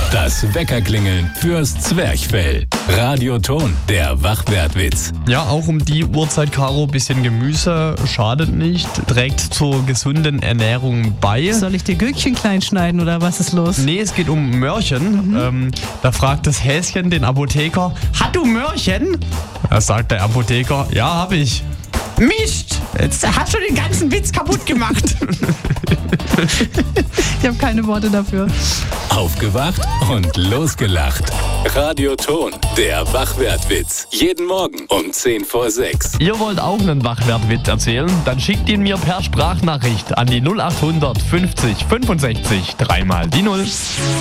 Das Weckerklingeln fürs Zwerchfell. Radioton, der Wachwertwitz. Ja, auch um die Uhrzeit, Caro, bisschen Gemüse schadet nicht, trägt zur gesunden Ernährung bei. Soll ich dir Gürkchen klein schneiden oder was ist los? Nee, es geht um Möhrchen. Da fragt das Häschen den Apotheker, hat du Möhrchen? Da sagt der Apotheker, ja, hab ich. Mist, jetzt hast du den ganzen Witz kaputt gemacht. Ich habe keine Worte dafür. Aufgewacht und losgelacht. Radioton, der Wachwertwitz. Jeden Morgen um 10 vor 6. Ihr wollt auch einen Wachwertwitz erzählen? Dann schickt ihn mir per Sprachnachricht an die 0800 50 65 3 mal die 0.